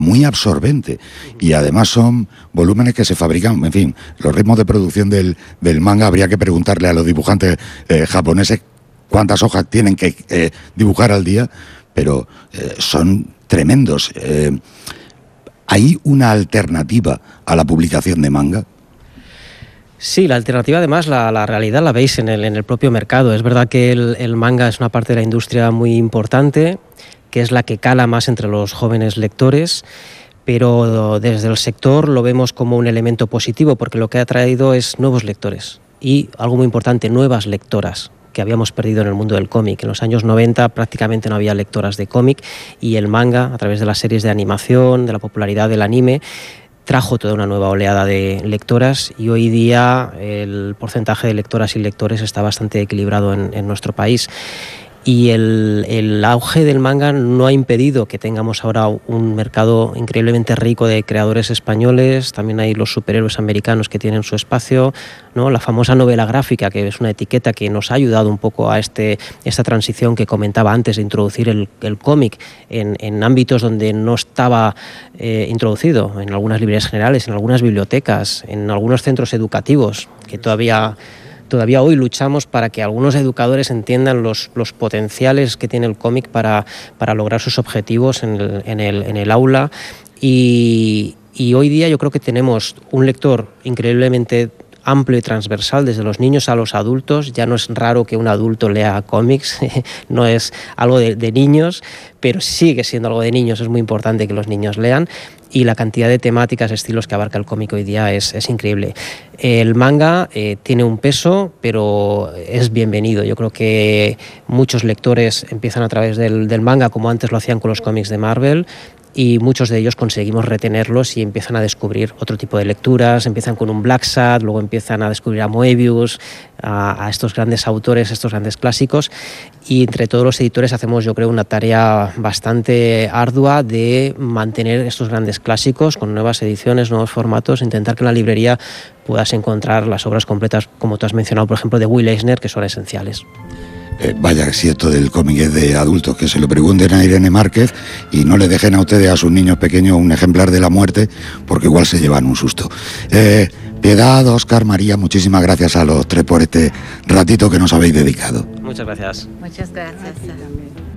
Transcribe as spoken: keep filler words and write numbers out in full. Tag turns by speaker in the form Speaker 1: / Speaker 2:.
Speaker 1: muy absorbente, y además son volúmenes que se fabrican, en fin, los ritmos de producción del, del manga, habría que preguntarle a los dibujantes eh, japoneses cuántas hojas tienen que eh, dibujar al día, pero eh, son tremendos. Eh, ¿Hay una alternativa a la publicación de manga?
Speaker 2: Sí, la alternativa además, la, la realidad la veis en el, en el propio mercado. Es verdad que el, el manga es una parte de la industria muy importante, que es la que cala más entre los jóvenes lectores, pero desde el sector lo vemos como un elemento positivo, porque lo que ha traído es nuevos lectores y, algo muy importante, nuevas lectoras que habíamos perdido en el mundo del cómic. En los años noventa prácticamente no había lectoras de cómic, y el manga, a través de las series de animación, de la popularidad del anime, trajo toda una nueva oleada de lectoras, y hoy día el porcentaje de lectoras y lectores está bastante equilibrado en, en nuestro país. Y el, el auge del manga no ha impedido que tengamos ahora un mercado increíblemente rico de creadores españoles. También hay los superhéroes americanos que tienen su espacio, ¿no? La famosa novela gráfica, que es una etiqueta que nos ha ayudado un poco a este, esta transición que comentaba antes, de introducir el, el cómic en, en ámbitos donde no estaba eh, introducido, en algunas librerías generales, en algunas bibliotecas, en algunos centros educativos, que todavía... Todavía hoy luchamos para que algunos educadores entiendan los, los potenciales que tiene el cómic para, para lograr sus objetivos en el, en el, en el aula. Y, y hoy día yo creo que tenemos un lector increíblemente amplio y transversal, desde los niños a los adultos. Ya no es raro que un adulto lea cómics, no es algo de, de niños, pero sigue siendo algo de niños. Es muy importante que los niños lean, y la cantidad de temáticas, estilos que abarca el cómic hoy día es, es increíble. El manga eh, tiene un peso, pero es bienvenido. Yo creo que muchos lectores empiezan a través del, del manga, como antes lo hacían con los cómics de Marvel, y muchos de ellos conseguimos retenerlos y empiezan a descubrir otro tipo de lecturas. Empiezan con un Black Sad, luego empiezan a descubrir a Moebius, a, a estos grandes autores, estos grandes clásicos, y entre todos los editores hacemos, yo creo, una tarea bastante ardua de mantener estos grandes clásicos con nuevas ediciones, nuevos formatos, intentar que en la librería puedas encontrar las obras completas, como tú has mencionado, por ejemplo, de Will Eisner, que son esenciales.
Speaker 1: Eh, vaya, si esto del cómic es de adultos, que se lo pregunten a Irene Márquez y no le dejen a ustedes, a sus niños pequeños, un ejemplar de La Muerte, porque igual se llevan un susto. Eh, Piedad, Óscar, María, muchísimas gracias a los tres por este ratito que nos habéis dedicado.
Speaker 2: Muchas gracias.
Speaker 3: Muchas gracias.